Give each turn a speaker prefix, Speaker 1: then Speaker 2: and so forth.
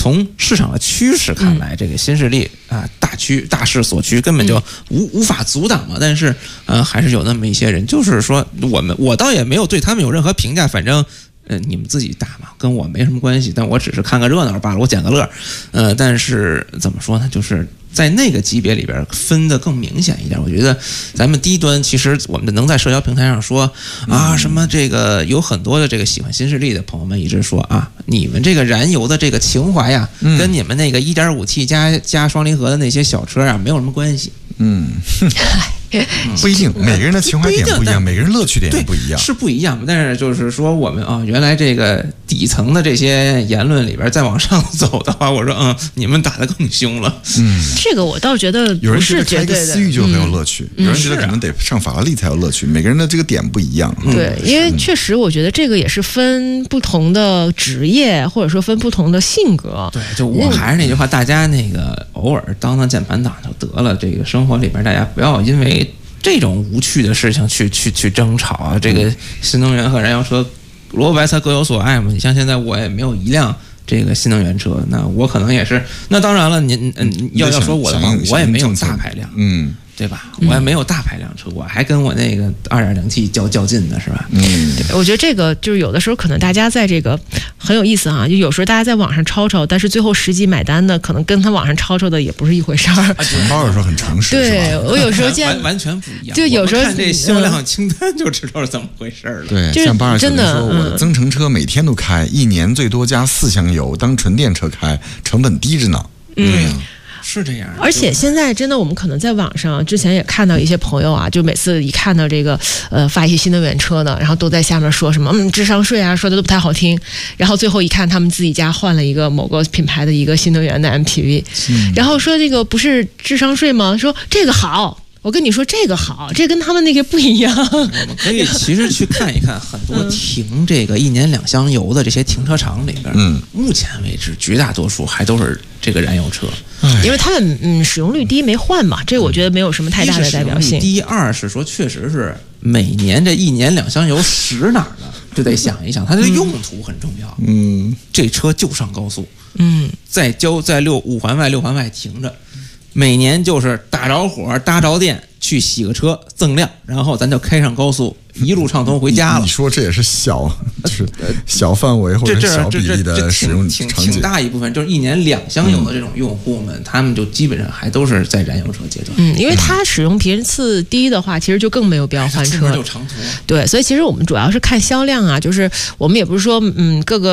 Speaker 1: 从市场的趋势看来，这个新势力啊，大势所趋，根本就无法阻挡嘛。但是还是有那么一些人，就是说我倒也没有对他们有任何评价，反正你们自己打嘛，跟我没什么关系。但我只是看个热闹罢了，我捡个乐。但是怎么说呢，就是在那个级别里边分得更明显一点。我觉得咱们低端其实我们能在社交平台上说啊，什么这个有很多的这个喜欢新势力的朋友们一直说啊，你们这个燃油的这个情怀呀，跟你们那个 1.5T 加双离合的那些小车啊没有什么关系。
Speaker 2: 不一定，每个人的情怀点不一样，每个人乐趣点也不一样，
Speaker 1: 是不一样。但是就是说，我们原来这个底层的这些言论里边，再往上走的话，我说你们打得更凶了。
Speaker 3: 这个我倒觉得
Speaker 2: 有人觉得开
Speaker 3: 不是绝对的，
Speaker 2: 个思域就很有乐趣，有人觉得可能得上法拉利才有乐趣，每个人的这个点不一样。
Speaker 3: 对，因为确实我觉得这个也是分不同的职业，或者说分不同的性格。
Speaker 1: 对，就我还是那句话，大家那个偶尔当键盘党就得了。这个生活里边，大家不要因为这种无趣的事情去争吵啊！这个新能源和燃油车，萝卜白菜各有所爱嘛。你像现在我也没有一辆这个新能源车，那我可能也是。那当然了，您要说我的话，我也没有大排量，对吧？我也没有大排量车，我还跟我那个2.0T 较劲呢，是吧？
Speaker 3: 对，我觉得这个就是有的时候可能大家在这个很有意思啊，就有时候大家在网上吵吵，但是最后实际买单的可能跟他网上吵吵的也不是一回事儿。
Speaker 2: 钱包有时候很诚实，
Speaker 3: 对，我有时候
Speaker 1: 完全不一样。
Speaker 3: 就有时候
Speaker 1: 看这销量清单就知道是怎么回事了。
Speaker 2: 对，
Speaker 3: 就是
Speaker 2: 像巴尔
Speaker 3: 真的
Speaker 2: 说，我的增程车每天都开，一年最多加4箱油，当纯电车开，成本低着呢。
Speaker 1: 是这样，
Speaker 3: 而且现在真的，我们可能在网上之前也看到一些朋友啊，就每次一看到这个发一些新能源车的，然后都在下面说什么智商税啊，说的都不太好听。然后最后一看，他们自己家换了一个某个品牌的一个新能源的 MPV，然后说这个不是智商税吗？说这个好。我跟你说这个好，这跟他们那个不一样。
Speaker 1: 我们可以其实去看一看很多停这个1年2箱油的这些停车场里边，目前为止绝大多数还都是这个燃油车，
Speaker 3: 因为他们使用率低没换嘛，这我觉得没有什么太大的代表性。
Speaker 1: 第一，二是说确实是每年这1年2箱油使哪儿呢？就得想一想，它的用途很重要。这车就上高速，在5环外6环外停着。每年就是打着火搭着电去洗个车增量，然后咱就开上高速，一路畅通回家了。
Speaker 2: 你说这也是就是小范围或者小比例的使用场景，
Speaker 1: 挺大一部分就是1年2箱油的这种用户们，他们就基本上还都是在燃油车阶段。
Speaker 3: 因为它使用频次低的话，其实就更没有必要换车。
Speaker 1: 就长途。
Speaker 3: 对，所以其实我们主要是看销量啊，就是我们也不是说各个